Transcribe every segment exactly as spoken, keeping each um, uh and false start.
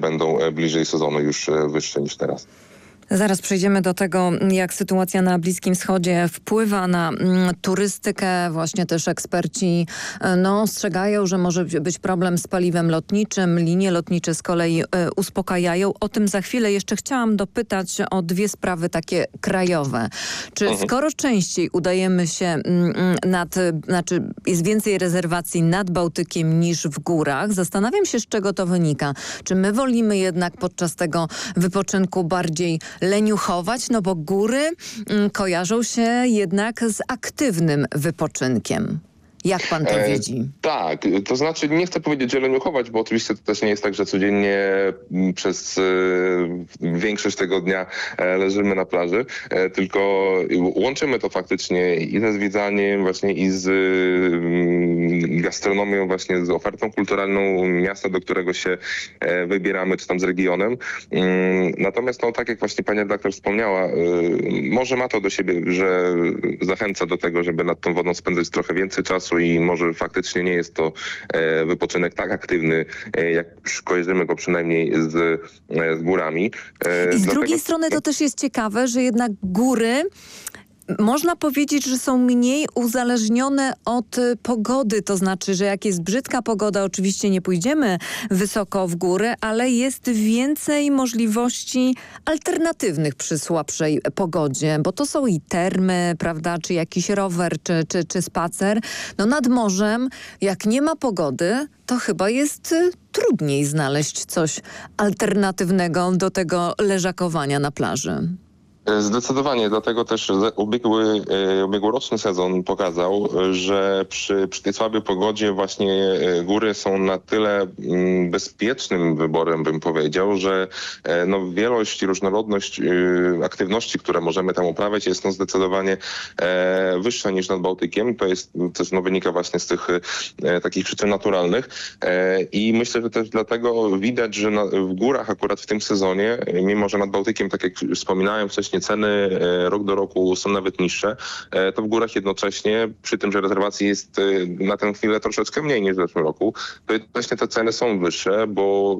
będą bliżej sezonu już wyższe niż teraz. Zaraz przejdziemy do tego, jak sytuacja na Bliskim Wschodzie wpływa na mm, turystykę. Właśnie też eksperci no, ostrzegają, że może być problem z paliwem lotniczym. Linie lotnicze z kolei y, uspokajają. O tym za chwilę. Jeszcze chciałam dopytać o dwie sprawy takie krajowe. Czy Mhm. skoro częściej udajemy się mm, nad, znaczy jest więcej rezerwacji nad Bałtykiem niż w górach, zastanawiam się, z czego to wynika. Czy my wolimy jednak podczas tego wypoczynku bardziej leniuchować, no bo góry mm, kojarzą się jednak z aktywnym wypoczynkiem. Jak pan to E, widzi? Tak, to znaczy nie chcę powiedzieć, że leniuchować, bo oczywiście to też nie jest tak, że codziennie m, przez e, większość tego dnia e, leżymy na plaży, e, tylko łączymy to faktycznie i ze zwiedzaniem właśnie i z e, gastronomią, właśnie z ofertą kulturalną miasta, do którego się e, wybieramy, czy tam z regionem. E, natomiast no, tak jak właśnie pani redaktor wspomniała, e, może ma to do siebie, że zachęca do tego, żeby nad tą wodą spędzać trochę więcej czasu i może faktycznie nie jest to e, wypoczynek tak aktywny, e, jak kojarzymy go przynajmniej z, e, z górami. E, I z dlatego... drugiej strony to też jest ciekawe, że jednak góry można powiedzieć, że są mniej uzależnione od y, pogody. To znaczy, że jak jest brzydka pogoda, oczywiście nie pójdziemy wysoko w górę, ale jest więcej możliwości alternatywnych przy słabszej pogodzie, bo to są i termy, prawda, czy jakiś rower, czy, czy, czy spacer. No nad morzem, jak nie ma pogody, to chyba jest y, trudniej znaleźć coś alternatywnego do tego leżakowania na plaży. Zdecydowanie, dlatego też ubiegły, ubiegłoroczny sezon pokazał, że przy, przy tej słabej pogodzie właśnie góry są na tyle bezpiecznym wyborem, bym powiedział, że no, wielość i różnorodność aktywności, które możemy tam uprawiać, jest no, zdecydowanie wyższa niż nad Bałtykiem. To jest też no, wynika właśnie z tych takich przyczyn naturalnych i myślę, że też dlatego widać, że na, w górach akurat w tym sezonie, mimo że nad Bałtykiem, tak jak wspominałem wcześniej, ceny rok do roku są nawet niższe, to w górach jednocześnie, przy tym, że rezerwacji jest na tę chwilę troszeczkę mniej niż w zeszłym roku, to jednocześnie te ceny są wyższe, bo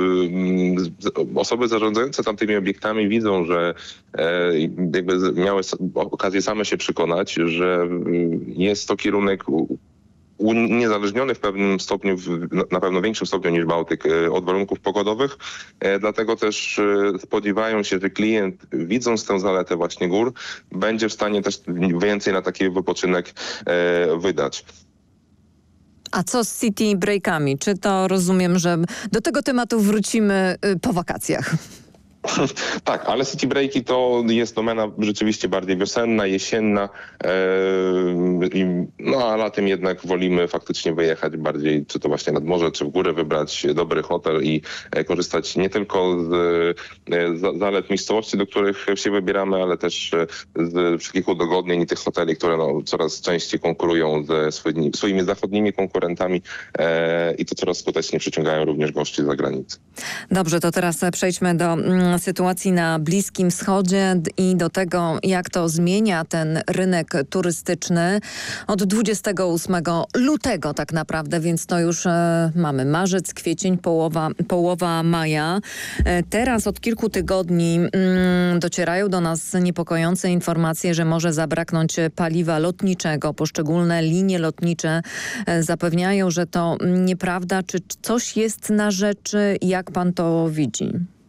y, osoby zarządzające tamtymi obiektami widzą, że y, jakby miały okazję same się przekonać, że jest to kierunek uniezależniony w pewnym stopniu, na pewno większym stopniu niż Bałtyk, od warunków pogodowych. Dlatego też spodziewają się, że klient, widząc tę zaletę właśnie gór, będzie w stanie też więcej na taki wypoczynek wydać. A co z city breakami? Czy to rozumiem, że do tego tematu wrócimy po wakacjach? Tak, ale city breaki to jest domena rzeczywiście bardziej wiosenna, jesienna, yy, no a latem jednak wolimy faktycznie wyjechać bardziej, czy to właśnie nad morze, czy w górę, wybrać dobry hotel i korzystać nie tylko z, z zalet miejscowości, do których się wybieramy, ale też z wszystkich udogodnień i tych hoteli, które no, coraz częściej konkurują ze swoimi, swoimi zachodnimi konkurentami e, i to coraz skuteczniej przyciągają również gości z zagranicy. Dobrze, to teraz przejdźmy do mm, sytuacji na Bliskim Wschodzie i do tego, jak to zmienia ten rynek turystyczny. Od dwudziestego ósmego lutego tak naprawdę, więc to już e, mamy marzec, kwiecień, połowa, połowa maja. E, teraz od kilku tygodni mm, docierają do nas niepokojące informacje, że może zabraknąć paliwa lotniczego. Poszczególne linie lotnicze e, zapewniają, że to nieprawda. Czy coś jest na rzeczy? Jak pan to widzi?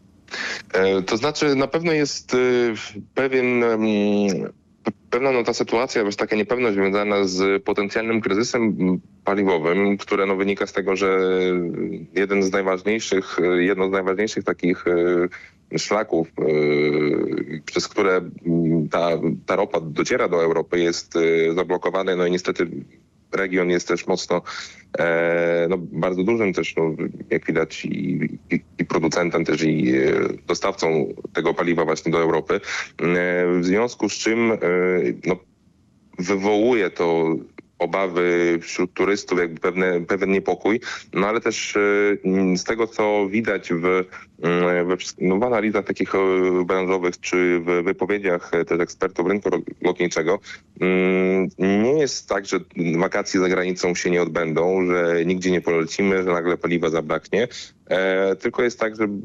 To znaczy na pewno jest pewien, pewna no, ta sytuacja, już taka niepewność związana z potencjalnym kryzysem paliwowym, które no, wynika z tego, że jeden z najważniejszych, jedno z najważniejszych takich szlaków, przez które ta, ta ropa dociera do Europy, jest zablokowany, no i niestety region jest też mocno, e, no, bardzo dużym też, no, jak widać, i, i, i producentem też, i dostawcą tego paliwa właśnie do Europy. E, w związku z czym e, no, wywołuje to obawy wśród turystów, jakby pewne, pewien niepokój, no ale też z tego, co widać w, w, no, w analizach takich branżowych, czy w wypowiedziach też ekspertów rynku lotniczego, nie jest tak, że wakacje za granicą się nie odbędą, że nigdzie nie polecimy, że nagle paliwa zabraknie, tylko jest tak, że